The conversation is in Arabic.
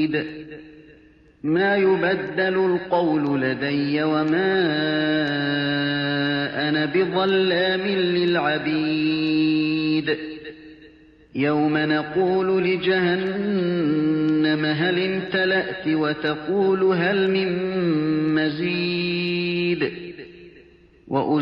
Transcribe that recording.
ما يبدل القول لدي وما أنا بظلام للعبيد يوم نقول لجهنم هل امتلأت وتقول هل من مزيد